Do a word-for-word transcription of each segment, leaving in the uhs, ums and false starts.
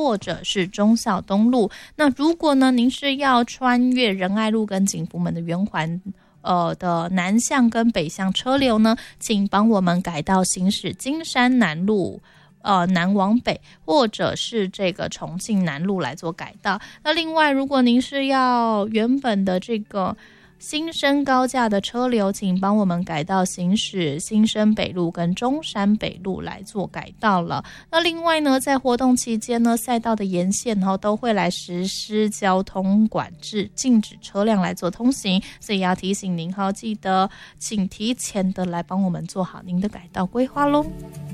或者是忠孝东路。那如果呢您是要穿越仁爱路跟景福门的圆环呃的南向跟北向车流呢，请帮我们改道行驶金山南路呃，南往北，或者是这个重庆南路来做改道。那另外，如果您是要原本的这个新生高架的车流，请帮我们改道行驶新生北路跟中山北路来做改道了。那另外呢，在活动期间呢，赛道的沿线哦都会来实施交通管制，禁止车辆来做通行，所以要提醒您哈，记得请提前的来帮我们做好您的改道规划咯。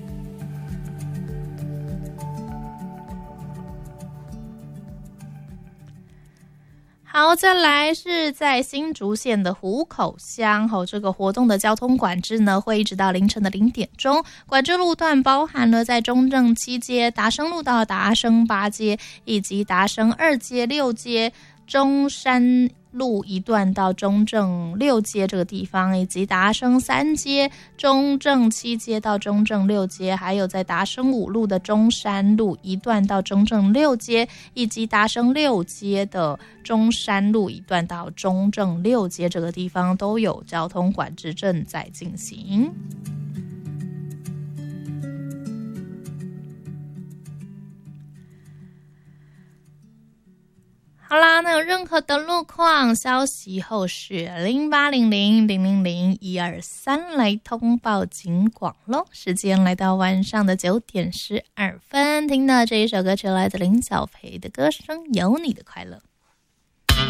好，再来是在新竹县的湖口乡，吼，这个活动的交通管制呢，会一直到凌晨的零点钟。管制路段包含了在中正七街、达生路到达生八街，以及达生二街、六街、中山路一段到中正六街这个地方，以及达生三街、中正七街到中正六街，还有在达生五路的中山路一段到中正六街，以及达生六街的中山路一段到中正六街这个地方都有交通管制正在进行。好啦，那有任何的路况消息后是零八零零零零零一二三来通报警广咯。时间来到晚上的九点十二分，听到这一首歌曲来自林小培的歌声《有你的快乐》。